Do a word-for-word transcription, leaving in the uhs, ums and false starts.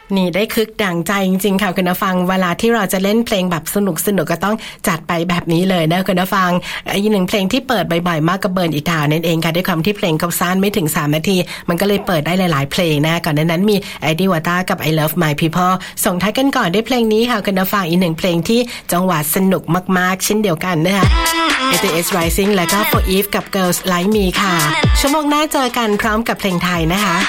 นี่ได้คึกดั่งใจจริงๆค่ะคุณผู้ฟังเวลาที่เราจะเล่นเพลงแบบสนุกสนุกก็ต้องจัดไปแบบนี้เลยนะคุณผู้ฟังอีกหนึ่งเพลงที่เปิดบ่อยๆมากก็เบิร์นอีทาวนั่นเองค่ะด้วยความที่เพลงเขาสั้นไม่ถึงสามนาทีมันก็เลยเปิดได้หลายๆเพลงนะก่อนหน้านั้นมี Eddie Wata กับ I Love My People ส่งท้ายกันก่อนด้วยเพลงนี้ค่ะคุณผู้ฟังอีกหนึ่งเพลงที่จังหวะสนุกมากๆเช่นเดียวกันนะคะ เอ ที เอส Rising และก็ For Eve กับ Girls Like Me ค่ะชั่วโมงหน้าเจอกันพร้อมกับเพลงไทยนะคะ